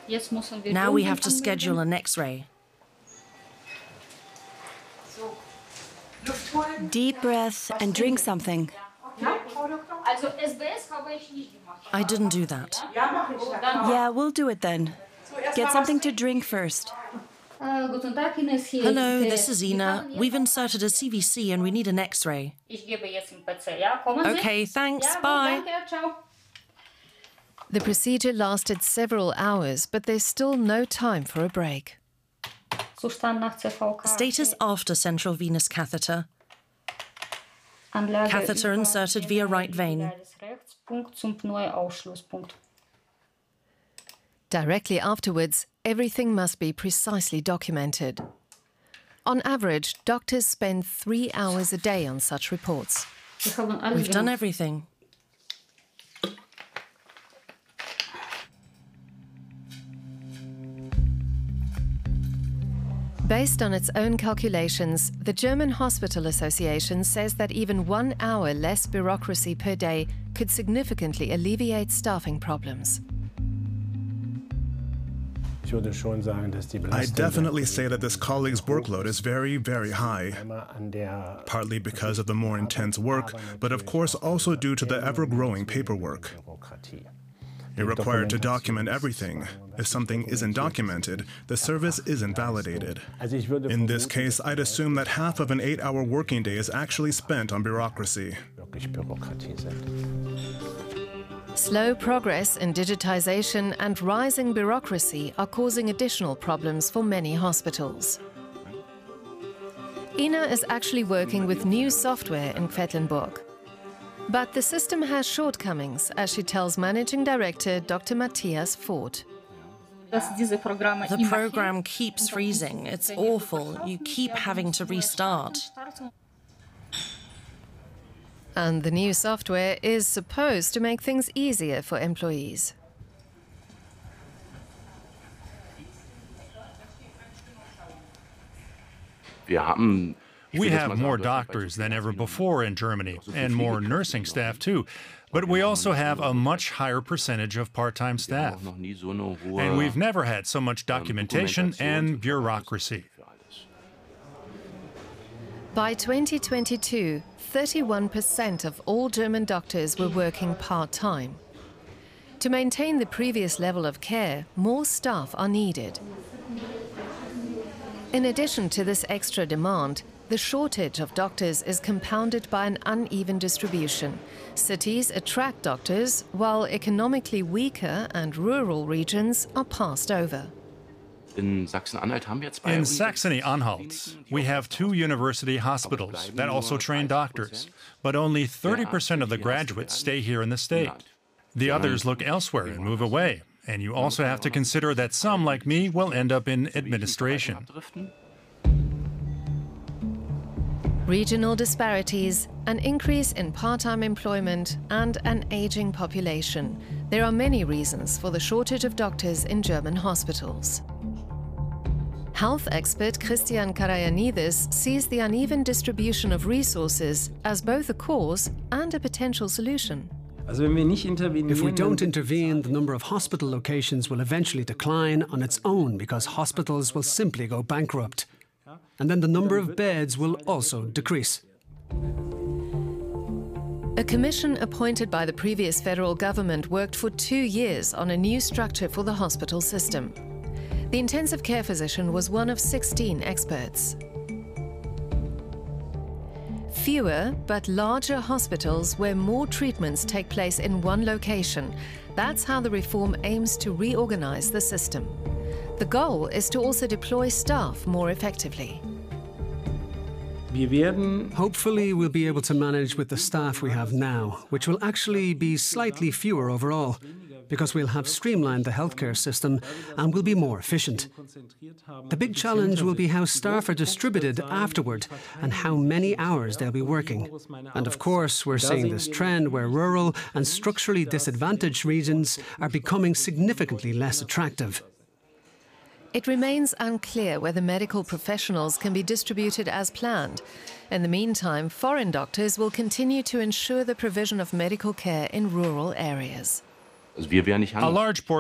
Now we have to schedule an X-ray. Deep breath and drink something. I didn't do that. Yeah, we'll do it then. Get something to drink first. Hello, this is Ina. We've inserted a CVC and we need an X-ray. Okay, thanks, bye. The procedure lasted several hours, but there's still no time for a break. Status after central venous catheter. Catheter inserted via right vein. Directly afterwards, everything must be precisely documented. On average, doctors spend 3 hours a day on such reports. We've done everything. Based on its own calculations, the German Hospital Association says that even 1 hour less bureaucracy per day could significantly alleviate staffing problems. I definitely say that this colleague's workload is very, very high, partly because of the more intense work, but of course also due to the ever-growing paperwork. You're required to document everything. If something isn't documented, the service isn't validated. In this case, I'd assume that half of an 8-hour working day is actually spent on bureaucracy. Slow progress in digitization and rising bureaucracy are causing additional problems for many hospitals. Ina is actually working with new software in Quedlinburg. But the system has shortcomings, as she tells Managing Director Dr. Matthias Voth. The program keeps freezing. It's awful. You keep having to restart. And the new software is supposed to make things easier for employees. We have more doctors than ever before in Germany, and more nursing staff too. But we also have a much higher percentage of part-time staff. And we've never had so much documentation and bureaucracy. By 2022, 31% of all German doctors were working part-time. To maintain the previous level of care, more staff are needed. In addition to this extra demand, the shortage of doctors is compounded by an uneven distribution. Cities attract doctors, while economically weaker and rural regions are passed over. In Saxony-Anhalt, we have 2 university hospitals that also train doctors, but only 30% of the graduates stay here in the state. The others look elsewhere and move away, and you also have to consider that some, like me, will end up in administration. Regional disparities, an increase in part-time employment, and an aging population. There are many reasons for the shortage of doctors in German hospitals. Health expert Christian Karayanidis sees the uneven distribution of resources as both a cause and a potential solution. If we don't intervene, the number of hospital locations will eventually decline on its own because hospitals will simply go bankrupt. And then the number of beds will also decrease. A commission appointed by the previous federal government worked for 2 years on a new structure for the hospital system. The intensive care physician was one of 16 experts. Fewer but larger hospitals where more treatments take place in one location. That's how the reform aims to reorganize the system. The goal is to also deploy staff more effectively. Hopefully, we'll be able to manage with the staff we have now, which will actually be slightly fewer overall, because we'll have streamlined the healthcare system and will be more efficient. The big challenge will be how staff are distributed afterward and how many hours they'll be working. And of course, we're seeing this trend where rural and structurally disadvantaged regions are becoming significantly less attractive. It remains unclear whether medical professionals can be distributed as planned. In the meantime, foreign doctors will continue to ensure the provision of medical care in rural areas. A large portion